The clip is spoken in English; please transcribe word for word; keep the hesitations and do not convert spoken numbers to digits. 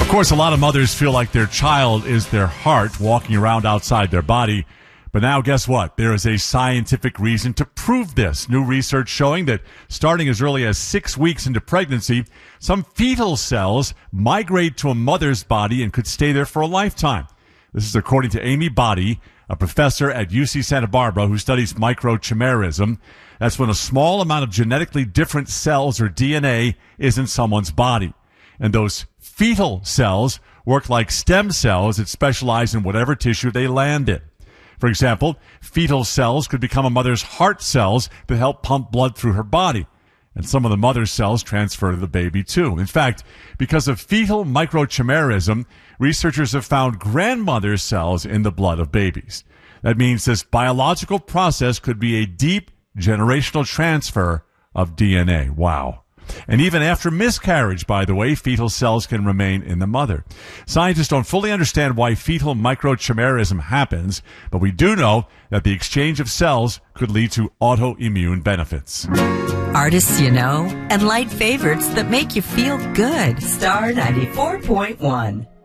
course, a lot of mothers feel like their child is their heart walking around outside their body. But now, guess what? There is a scientific reason to prove this. New research showing that starting as early as six weeks into pregnancy, some fetal cells migrate to a mother's body and could stay there for a lifetime. This is according to Amy Boddy, a professor at U C Santa Barbara who studies microchimerism. That's when a small amount of genetically different cells or D N A is in someone's body. And those fetal cells work like stem cells that specialize in whatever tissue they land in. For example, fetal cells could become a mother's heart cells that help pump blood through her body. And some of the mother's cells transfer to the baby too. In fact, because of fetal microchimerism, researchers have found grandmother's cells in the blood of babies. That means this biological process could be a deep generational transfer of D N A. Wow. And even after miscarriage, by the way, fetal cells can remain in the mother. Scientists don't fully understand why fetal microchimerism happens, but we do know that the exchange of cells could lead to autoimmune benefits. Artists you know and light favorites that make you feel good. Star ninety-four point one.